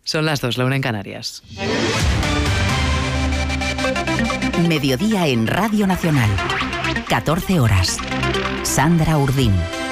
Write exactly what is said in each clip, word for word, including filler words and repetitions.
Son las dos, la una en Canarias. Mediodía en Radio Nacional. catorce horas. Sandra Urdín.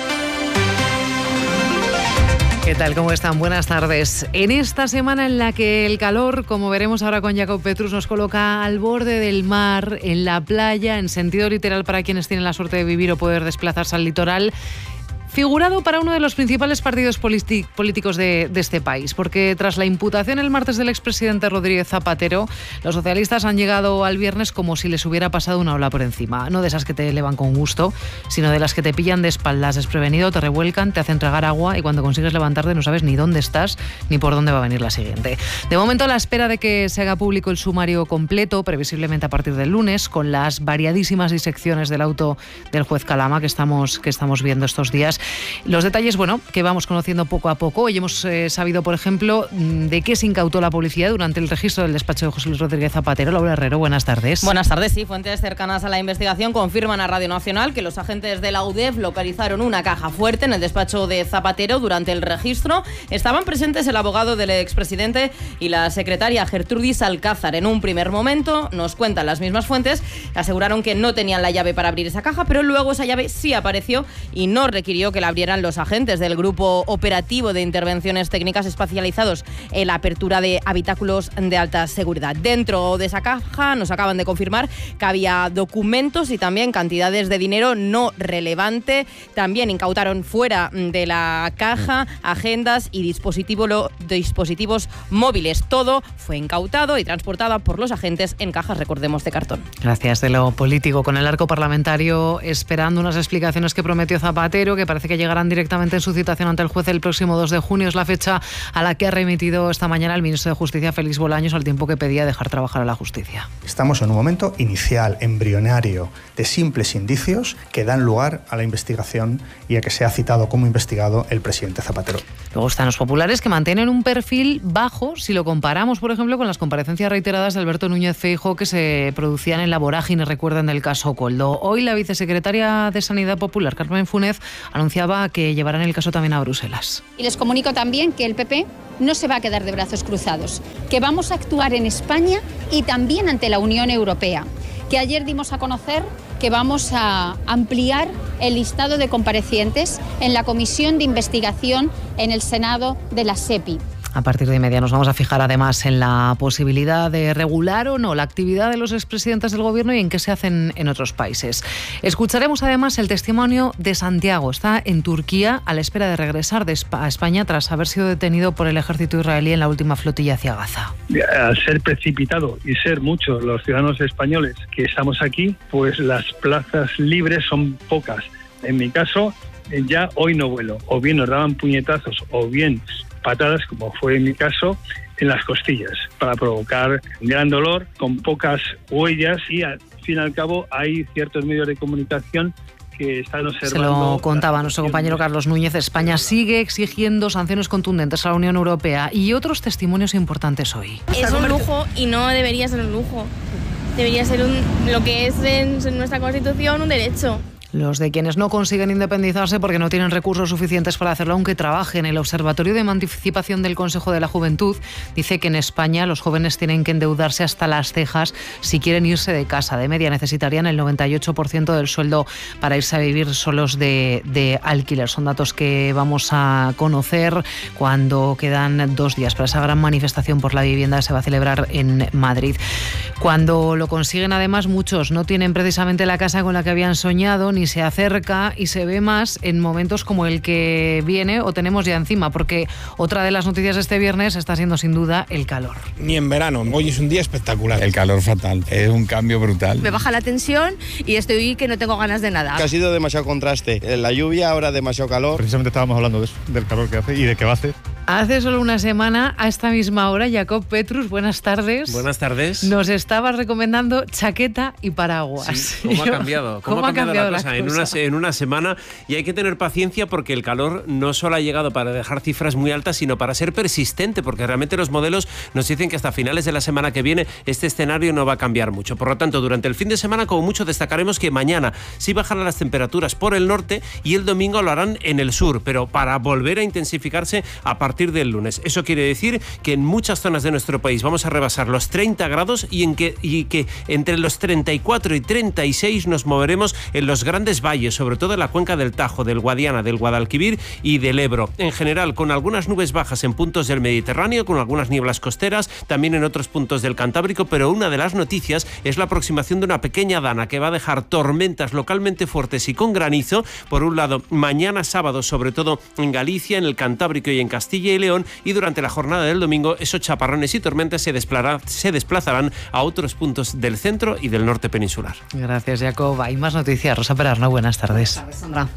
¿Qué tal? ¿Cómo están? Buenas tardes. En esta semana en la que el calor, como veremos ahora con Jacob Petrus, nos coloca al borde del mar, en la playa, en sentido literal para quienes tienen la suerte de vivir o poder desplazarse al litoral, figurado para uno de los principales partidos politi- políticos de, de este país, porque tras la imputación el martes del expresidente Rodríguez Zapatero, los socialistas han llegado al viernes como si les hubiera pasado una ola por encima. No de esas que te elevan con gusto, sino de las que te pillan de espaldas desprevenido, te revuelcan, te hacen tragar agua y cuando consigues levantarte no sabes ni dónde estás ni por dónde va a venir la siguiente. De momento, a la espera de que se haga público el sumario completo, previsiblemente a partir del lunes, con las variadísimas disecciones del auto del juez Calama que estamos, que estamos viendo estos días. Los detalles, bueno, que vamos conociendo poco a poco. Hoy hemos eh, sabido, por ejemplo, de qué se incautó la policía durante el registro del despacho de José Luis Rodríguez Zapatero. Laura Herrero, buenas tardes. Buenas tardes, sí. Fuentes cercanas a la investigación confirman a Radio Nacional que los agentes de la U D E F localizaron una caja fuerte en el despacho de Zapatero durante el registro. Estaban presentes el abogado del expresidente y la secretaria Gertrudis Alcázar. En un primer momento, nos cuentan las mismas fuentes, aseguraron que no tenían la llave para abrir esa caja, pero luego esa llave sí apareció y no requirió que la abrieran los agentes del Grupo Operativo de Intervenciones Técnicas especializados en la apertura de habitáculos de alta seguridad. Dentro de esa caja nos acaban de confirmar que había documentos y también cantidades de dinero no relevante. También incautaron fuera de la caja agendas y dispositivo lo, dispositivos móviles. Todo fue incautado y transportado por los agentes en cajas, recordemos, de cartón. Gracias. De lo político, con el arco parlamentario esperando unas explicaciones que prometió Zapatero, que parece que llegarán directamente en su citación ante el juez el próximo dos de junio. Es la fecha a la que ha remitido esta mañana el ministro de Justicia, Félix Bolaños, al tiempo que pedía dejar trabajar a la justicia. Estamos en un momento inicial, embrionario, de simples indicios que dan lugar a la investigación y a que sea citado como investigado el presidente Zapatero. Luego están los populares, que mantienen un perfil bajo si lo comparamos, por ejemplo, con las comparecencias reiteradas de Alberto Núñez Feijóo que se producían en la vorágine, recuerdan, del caso Koldo. Hoy la vicesecretaria de Sanidad Popular, Carmen Funes, anunciaba que llevarán el caso también a Bruselas. Y les comunico también que el P P no se va a quedar de brazos cruzados, que vamos a actuar en España y también ante la Unión Europea, que ayer dimos a conocer que vamos a ampliar el listado de comparecientes en la Comisión de Investigación en el Senado de la SEPI. A partir de media nos vamos a fijar además en la posibilidad de regular o no la actividad de los expresidentes del gobierno y en qué se hacen en otros países. Escucharemos además el testimonio de Santiago. Está en Turquía a la espera de regresar de a España tras haber sido detenido por el ejército israelí en la última flotilla hacia Gaza. Al ser precipitado y ser muchos los ciudadanos españoles que estamos aquí, pues las plazas libres son pocas. En mi caso, ya hoy no vuelo. O bien nos daban puñetazos o bien patadas, como fue en mi caso, en las costillas, para provocar gran dolor, con pocas huellas, y al fin y al cabo hay ciertos medios de comunicación que están observando. Se lo contaba nuestro compañero Carlos Núñez. España sigue exigiendo sanciones contundentes a la Unión Europea y otros testimonios importantes hoy. Es un lujo y no debería ser un lujo. Debería ser un, lo que es en nuestra Constitución, un derecho. Los de quienes no consiguen independizarse porque no tienen recursos suficientes para hacerlo, aunque trabajen. El Observatorio de Emancipación del Consejo de la Juventud dice que en España los jóvenes tienen que endeudarse hasta las cejas si quieren irse de casa. De media necesitarían el noventa y ocho por ciento del sueldo para irse a vivir solos de, de alquiler. Son datos que vamos a conocer cuando quedan dos días para esa gran manifestación por la vivienda que se va a celebrar en Madrid. Cuando lo consiguen, además, muchos no tienen precisamente la casa con la que habían soñado, ni se acerca, y se ve más en momentos como el que viene o tenemos ya encima, porque otra de las noticias de este viernes está siendo sin duda el calor. Ni en verano, hoy es un día espectacular. El calor fatal, es un cambio brutal. Me baja la tensión y estoy que no tengo ganas de nada. Que ha sido demasiado contraste, en la lluvia, ahora demasiado calor. Precisamente estábamos hablando de eso, del calor que hace y de que va a hacer. Hace solo una semana, a esta misma hora, Jacob Petrus, buenas tardes. Buenas tardes. Nos estabas recomendando chaqueta y paraguas. Sí, ¿cómo ha cambiado? ¿Cómo, ¿Cómo ha cambiado, cambiado la cosa? En una, en una semana, y hay que tener paciencia porque el calor no solo ha llegado para dejar cifras muy altas, sino para ser persistente, porque realmente los modelos nos dicen que hasta finales de la semana que viene este escenario no va a cambiar mucho. Por lo tanto, durante el fin de semana, como mucho, destacaremos que mañana sí bajarán las temperaturas por el norte y el domingo lo harán en el sur, pero para volver a intensificarse a partir partir del lunes. Eso quiere decir que en muchas zonas de nuestro país vamos a rebasar los treinta grados y, en que, y que entre los treinta y cuatro y treinta y seis nos moveremos en los grandes valles, sobre todo en la cuenca del Tajo, del Guadiana, del Guadalquivir y del Ebro. En general, con algunas nubes bajas en puntos del Mediterráneo, con algunas nieblas costeras, también en otros puntos del Cantábrico, pero una de las noticias es la aproximación de una pequeña dana que va a dejar tormentas localmente fuertes y con granizo, por un lado, mañana sábado, sobre todo en Galicia, en el Cantábrico y en Castilla y León, y durante la jornada del domingo esos chaparrones y tormentas se, se desplazarán a otros puntos del centro y del norte peninsular. Gracias, Jacob. Hay más noticias. Rosa Perarno, buenas tardes. Buenas tardes, Sandra.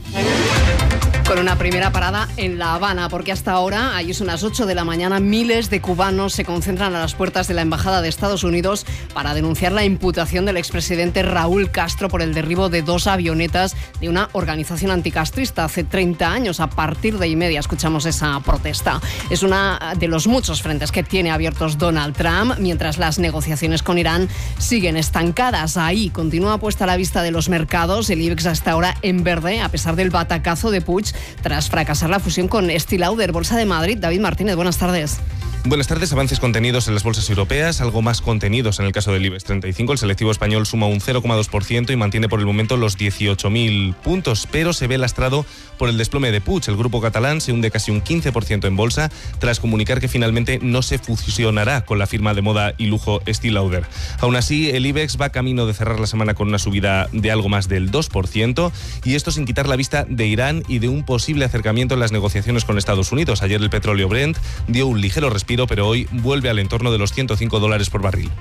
Con una primera parada en La Habana, porque hasta ahora, ahí son las ocho de la mañana, miles de cubanos se concentran a las puertas de la Embajada de Estados Unidos para denunciar la imputación del expresidente Raúl Castro por el derribo de dos avionetas de una organización anticastrista hace treinta años. A partir de y media escuchamos esa protesta. Es uno de los muchos frentes que tiene abiertos Donald Trump, mientras las negociaciones con Irán siguen estancadas. Ahí continúa puesta la vista de los mercados, el IBEX hasta ahora en verde, a pesar del batacazo de Puig tras fracasar la fusión con Estée Lauder. Bolsa de Madrid, David Martínez, buenas tardes. Buenas tardes. Avances contenidos en las bolsas europeas, algo más contenidos en el caso del IBEX treinta y cinco. El selectivo español suma un cero coma dos por ciento y mantiene por el momento los dieciocho mil puntos, pero se ve lastrado por el desplome de Puig. El grupo catalán se hunde casi un quince por ciento en bolsa tras comunicar que finalmente no se fusionará con la firma de moda y lujo Estée Lauder. Aún así, el IBEX va camino de cerrar la semana con una subida de algo más del dos por ciento, y esto sin quitar la vista de Irán y de un posible acercamiento en las negociaciones con Estados Unidos. Ayer el petróleo Brent dio un ligero respiro, pero hoy vuelve al entorno de los ciento cinco dólares por barril.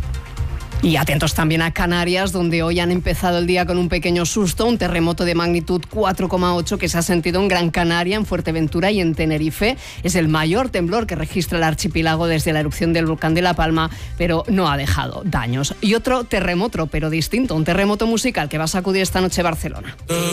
Y atentos también a Canarias, donde hoy han empezado el día con un pequeño susto, un terremoto de magnitud cuatro coma ocho que se ha sentido en Gran Canaria, en Fuerteventura y en Tenerife. Es el mayor temblor que registra el archipiélago desde la erupción del volcán de La Palma, pero no ha dejado daños. Y otro terremoto, pero distinto, un terremoto musical que va a sacudir esta noche Barcelona.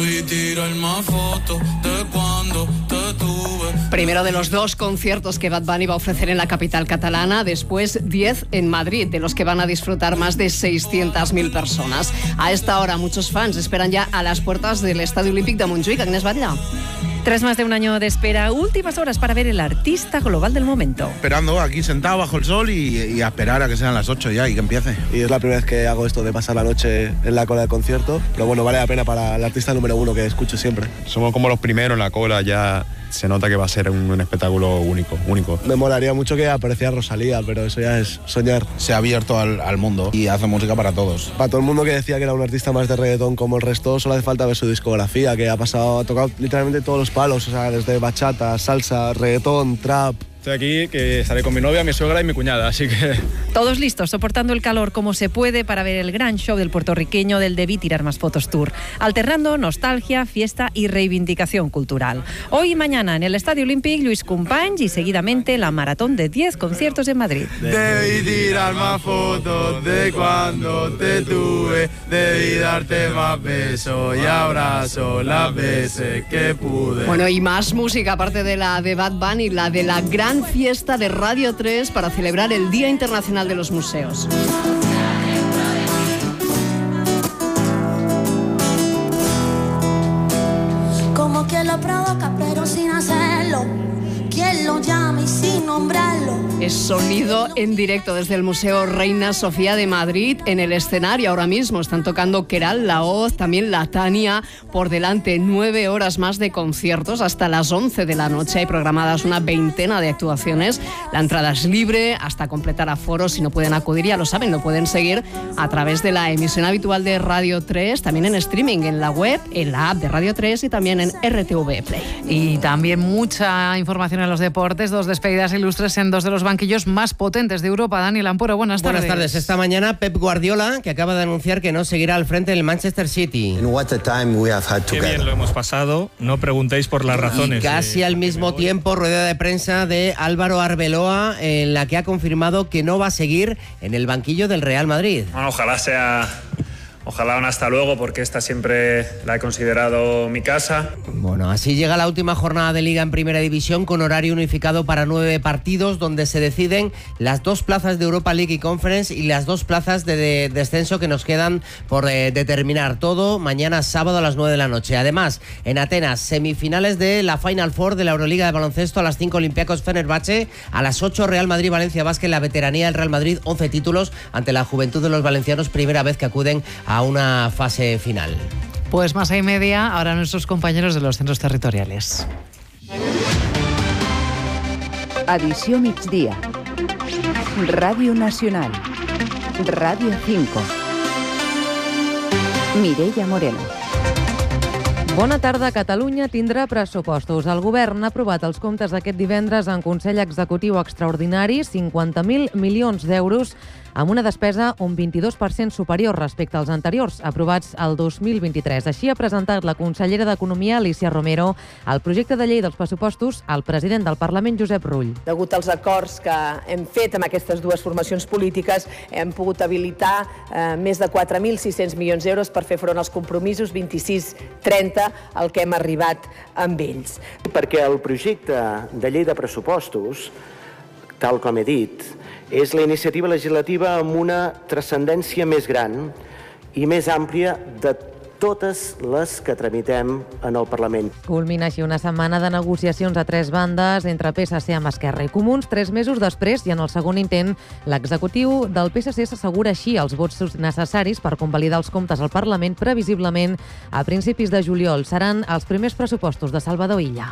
Primero de los dos conciertos que Bad Bunny va a ofrecer en la capital catalana, después diez en Madrid, de los que van a disfrutar más de seiscientas mil personas. A esta hora muchos fans esperan ya a las puertas del Estadio Olímpic de Montjuïc. Agnès Batlle. Tras más de un año de espera, últimas horas para ver el artista global del momento. Esperando aquí sentado bajo el sol y, y a esperar a que sean las ocho ya y que empiece. Y es la primera vez que hago esto de pasar la noche en la cola del concierto, pero bueno, vale la pena para el artista número uno que escucho siempre. Somos como los primeros en la cola, ya se nota que va a ser un, un espectáculo único, único. Me molaría mucho que apareciera Rosalía, pero eso ya es soñar. Se ha abierto al, al mundo y hace música para todos. Para todo el mundo que decía que era un artista más de reggaetón como el resto, solo hace falta ver su discografía, que ha pasado, ha tocado literalmente todos los palos, o sea, desde bachata, salsa, reggaetón, trap. Estoy aquí, que estaré con mi novia, mi suegra y mi cuñada, así que... Todos listos, soportando el calor como se puede para ver el gran show del puertorriqueño del Debí Tirar Más Fotos Tour, alternando nostalgia, fiesta y reivindicación cultural. Hoy y mañana en el Estadio Olímpic, Luis Companys y seguidamente la maratón de diez conciertos en Madrid. Debí tirar más fotos de cuando te tuve, debí darte más besos y abrazos las veces que pude. Bueno, y más música, aparte de la de Bad Bunny, la de la gran fiesta de Radio tres para celebrar el Día Internacional de los Museos. Como que lo provoca pero sin hacerlo, quien lo llama y sin nombrarlo. Es sonido en directo desde el Museo Reina Sofía de Madrid. En el escenario ahora mismo están tocando Queralt, La Hoz, también La Tania. Por delante nueve horas más de conciertos hasta las once de la noche. Hay programadas una veintena de actuaciones. La entrada es libre hasta completar aforos. Si no pueden acudir, ya lo saben, lo pueden seguir a través de la emisión habitual de Radio tres, también en streaming, en la web, en la app de Radio tres y también en R T V Play. Y también mucha información en los deportes. Dos despedidas ilustres en dos de los banquillos más potentes de Europa. Daniel Ampuro, buenas tardes. Buenas tardes. Esta mañana Pep Guardiola, que acaba de anunciar que no seguirá al frente del Manchester City. Qué bien lo hemos pasado. No preguntéis por las razones. Y casi al mismo tiempo, rueda de prensa de Álvaro Arbeloa, en la que ha confirmado que no va a seguir en el banquillo del Real Madrid. Bueno, ojalá sea Ojalá un hasta luego, porque esta siempre la he considerado mi casa. Bueno, así llega la última jornada de Liga en Primera División con horario unificado para nueve partidos donde se deciden las dos plazas de Europa League y Conference y las dos plazas de, de descenso que nos quedan por eh, determinar. Todo mañana sábado a las nueve de la noche. Además, en Atenas, semifinales de la Final Four de la Euroliga de baloncesto. A las cinco Olympiacos Fenerbahce, a las ocho Real Madrid Valencia Basket. La veteranía del Real Madrid, once títulos ante la juventud de los valencianos, primera vez que acuden a una fase final. Pues más y media, ahora nuestros compañeros de los centros territoriales. Edició migdia. Ràdio Nacional. Ràdio cinco. Mireia Moreno. Bona tarda. Catalunya tindrà pressupostos. El govern ha aprovat els comptes d'aquest divendres en Consell Executiu Extraordinari, cinquanta mil milions d'euros, amb una despesa un vint-i-dos per cent superior respecte als anteriors, aprovats el dos mil vint-i-tres. Així ha presentat la consellera d'Economia, Alícia Romero, el projecte de llei dels pressupostos al president del Parlament, Josep Rull. Degut als acords que hem fet amb aquestes dues formacions polítiques, hem pogut habilitar eh, més de quatre mil sis-cents milions d'euros per fer front als compromisos vint-i-sis trenta al que hem arribat amb ells. Perquè el projecte de llei de pressupostos, tal com he dit, és la iniciativa legislativa amb una transcendència més gran i més àmplia de totes les que tramitem en el Parlament. Culmina així una setmana de negociacions a tres bandes entre P S C amb Esquerra i Comuns. Tres mesos després, i en el segon intent, l'executiu del P S C s'assegura així els vots necessaris per convalidar els comptes al Parlament previsiblement a principis de juliol. Seran els primers pressupostos de Salvador Illa.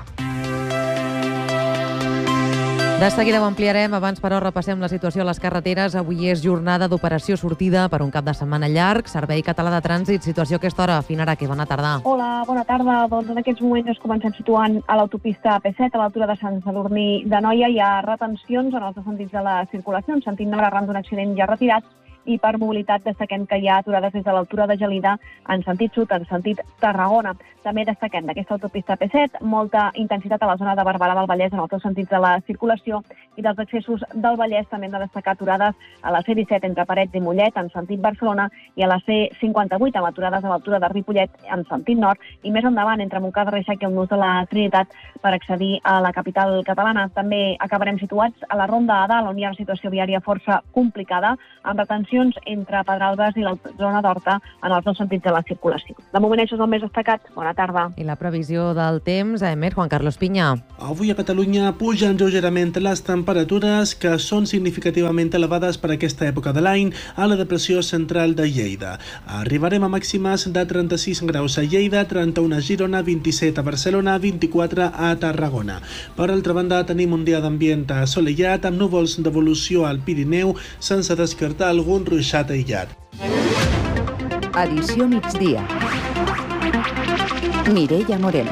De seguida ho ampliarem. Abans, però, repassem la situació a les carreteres. Avui és jornada d'operació sortida per un cap de setmana llarg. Servei Català de Trànsit, situació a aquesta hora. Finara, que bona tarda. Hola, bona tarda. Doncs en aquests moments ens comencem situant a l'autopista A P set, a l'altura de Sant Sadurní d'Anoia. Hi ha retencions en els dos sentits de la circulació, en sentit nord arran d'un accident ja retirat, i per mobilitat destaquem que hi ha aturades des de l'altura de Gelida en sentit sud, en sentit Tarragona. També destaquem d'aquesta autopista A P set molta intensitat a la zona de Barberà del Vallès en els dos sentits de la circulació, i dels accessos del Vallès també hem de destacar aturades a la C disset entre Parets i Mollet en sentit Barcelona i a la C cinquanta-vuit amb aturades a l'altura de Ripollet en sentit nord, i més endavant entre Montcada, Reixac i el nus de la Trinitat per accedir a la capital catalana. També acabarem situats a la Ronda A dalt, on hi ha una situació viària força complicada amb retenció entre Pedralbes i la zona d'Horta en els dos sentits de la circulació. De moment això és el més destacat. Bona tarda. I la previsió del temps, a Emer, Juan Carlos Piña. Avui a Catalunya pugen lleugerament les temperatures, que són significativament elevades per aquesta època de l'any a la depressió central de Lleida. Arribarem a màximes de trenta-sis graus a Lleida, trenta-u a Girona, vint-i-set a Barcelona, vint-i-quatre a Tarragona. Per altra banda, tenim un dia d'ambient assolellat amb núvols d'evolució al Pirineu, sense descartar algun ruixat aïllat. Edició migdia. Mireia Moreno.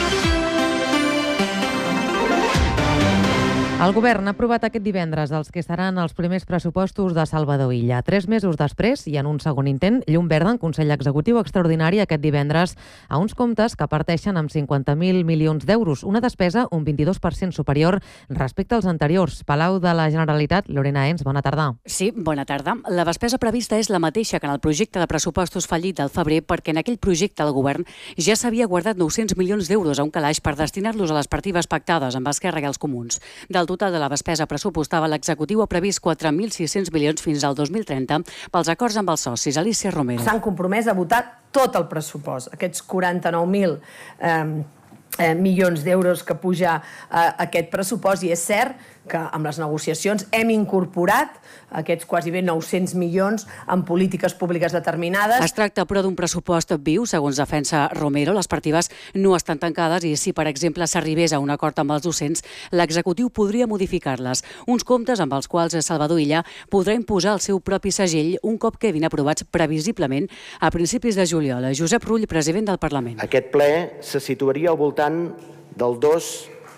El govern ha aprovat aquest divendres els que seran els primers pressupostos de Salvador Illa. Tres mesos després, i en un segon intent, llum verda en Consell Executiu Extraordinari aquest divendres a uns comptes que parteixen amb cinquanta mil milions d'euros, una despesa un vint-i-dos per cent superior respecte als anteriors. Palau de la Generalitat, Lorena Ens, bona tarda. Sí, bona tarda. La despesa prevista és la mateixa que en el projecte de pressupostos fallit del febrer, perquè en aquell projecte el govern ja s'havia guardat nou-cents milions d'euros a un calaix per destinar-los a les partides pactades amb Esquerra i els Comuns. Del total de la despesa pressupostada, l'executiu ha previst quatre mil sis-cents milions fins al dos mil trenta pels acords amb els socis. Alícia Romero. S'han compromès a votar tot el pressupost, aquests quaranta-nou mil eh, eh, milions d'euros que puja eh, aquest pressupost, i és cert que amb les negociacions hem incorporat aquests quasi bé nou-cents milions en polítiques públiques determinades. Es tracta, però, d'un pressupost viu, segons defensa Romero. Les partides no estan tancades i si, per exemple, s'arribés a un acord amb els docents, l'executiu podria modificar-les. Uns comptes amb els quals Salvador Illa podrà imposar el seu propi segell un cop quedin aprovats previsiblement a principis de juliol. Josep Rull, president del Parlament. Aquest ple se situaria al voltant del dos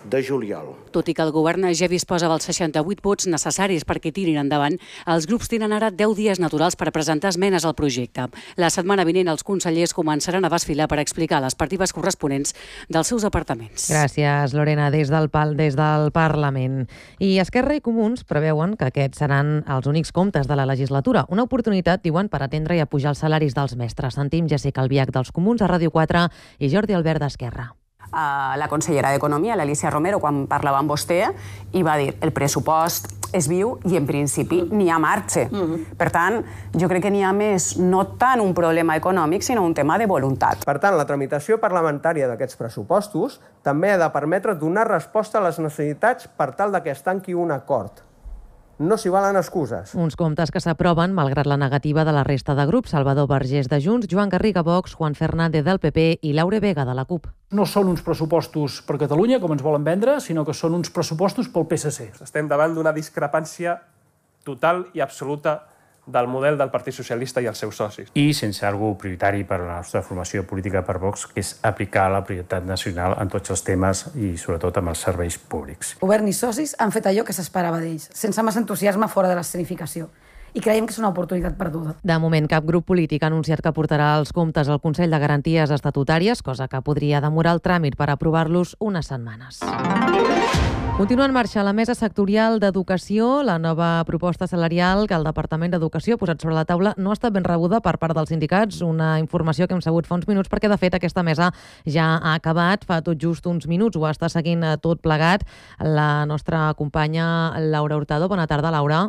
de juliol. Tot i que el govern ja disposa dels seixanta-vuit vots necessaris perquè tirin endavant, els grups tenen ara deu dies naturals per presentar esmenes al projecte. La setmana vinent els consellers començaran a desfilar per explicar les partides corresponents dels seus departaments. Gràcies, Lorena, des del, pal, des del Parlament. I Esquerra i Comuns preveuen que aquests seran els únics comptes de la legislatura. Una oportunitat, diuen, per atendre i apujar els salaris dels mestres. Sentim Jessica Albiach dels Comuns a Ràdio quatre i Jordi Albert d'Esquerra. Uh, la consellera d'Economia, l'Alicia Romero, quan parlava amb vostè, i va dir el pressupost és viu i en principi n'hi ha marxa. Mm-hmm. Per tant, jo crec que n'hi ha més, no tant un problema econòmic, sinó un tema de voluntat. Per tant, la tramitació parlamentària d'aquests pressupostos també ha de permetre donar resposta a les necessitats per tal de que es tanqui un acord. No s'hi valen excuses. Uns comptes que s'aproven malgrat la negativa de la resta de grups. Salvador Vergés de Junts, Joan Garriga Vox, Juan Fernández del P P i Laure Vega de la CUP. No són uns pressupostos per Catalunya, com ens volen vendre, sinó que són uns pressupostos pel P S C. Estem davant d'una discrepància total i absoluta del model del Partit Socialista i els seus socis. I sense algú prioritari per a la nostra formació política per Vox, que és aplicar la prioritat nacional en tots els temes i sobretot amb els serveis públics. Govern i socis han fet allò que s'esperava d'ells, sense massa entusiasme fora de l'escenificació. I creiem que és una oportunitat perduda. De moment, cap grup polític ha anunciat que portarà els comptes al Consell de Garanties Estatutàries, cosa que podria demorar el tràmit per aprovar-los unes setmanes. Continua en marxa la Mesa Sectorial d'Educació. La nova proposta salarial que el Departament d'Educació ha posat sobre la taula no ha estat ben rebuda per part dels sindicats, una informació que hem sabut fa uns minuts perquè, de fet, aquesta mesa ja ha acabat fa tot just uns minuts. Ho està seguint tot plegat la nostra companya Laura Hurtado. Bona tarda, Laura.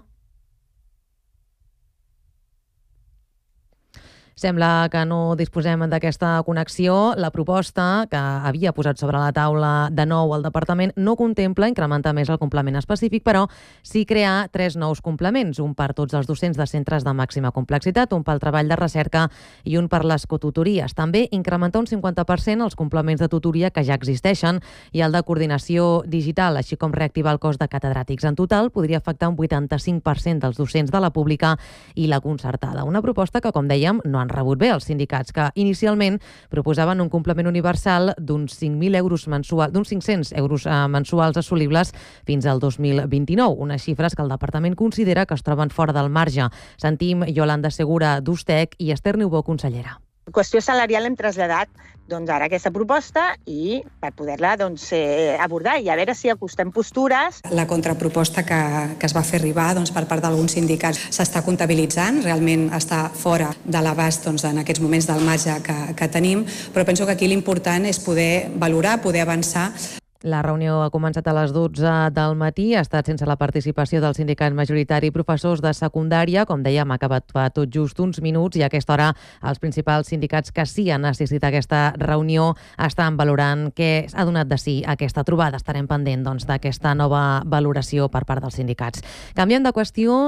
Sembla que no disposem d'aquesta connexió. La proposta que havia posat sobre la taula de nou el Departament no contempla incrementar més el complement específic, però sí crear tres nous complements, un per tots els docents de centres de màxima complexitat, un pel treball de recerca i un per les cotutories. També incrementar un cinquanta per cent els complements de tutoria que ja existeixen i el de coordinació digital, així com reactivar el cos de catedràtics. En total, podria afectar un vuitanta-cinc per cent dels docents de la pública i la concertada. Una proposta que, com dèiem, no han rebut bé els sindicats, que inicialment proposaven un complement universal d'uns cinc mil euros mensuals, d'uns cinc-cents euros mensuals assolibles fins al dos mil vint-i-nou, unes xifres que el Departament considera que es troben fora del marge. Sentim Yolanda Segura d'Ustec i Esther Niubó, consellera. Qüestió salarial hem traslladat doncs, ara aquesta proposta i per poder-la doncs, eh, abordar i a veure si acostem postures. La contraproposta que, que es va fer arribar doncs, per part d'alguns sindicats s'està comptabilitzant, realment està fora de l'abast doncs, en aquests moments del marge que, que tenim, però penso que aquí l'important és poder valorar, poder avançar. La reunió ha començat a les dotze del matí, ha estat sense la participació del sindicat majoritari professors de secundària. Com dèiem, ha acabat fa tot just uns minuts i a aquesta hora els principals sindicats que sí han assistit a aquesta reunió estan valorant què ha donat de si aquesta trobada. Estarem pendent doncs, d'aquesta nova valoració per part dels sindicats. Canviem de qüestió.